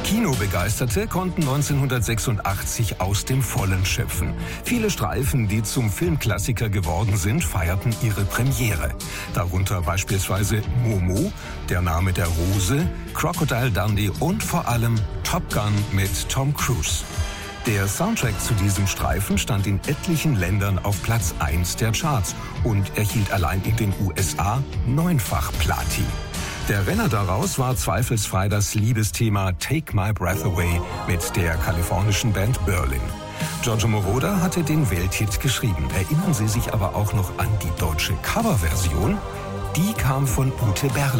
Kinobegeisterte konnten 1986 aus dem Vollen schöpfen. Viele Streifen, die zum Filmklassiker geworden sind, feierten ihre Premiere. Darunter beispielsweise Momo, Der Name der Rose, Crocodile Dundee und vor allem Top Gun mit Tom Cruise. Der Soundtrack zu diesem Streifen stand in etlichen Ländern auf Platz 1 der Charts und erhielt allein in den USA 9-fach Platin. Der Renner daraus war zweifelsfrei das Liebesthema Take My Breath Away mit der kalifornischen Band Berlin. Giorgio Moroder hatte den Welthit geschrieben. Erinnern Sie sich aber auch noch an die deutsche Coverversion? Die kam von Ute Berle.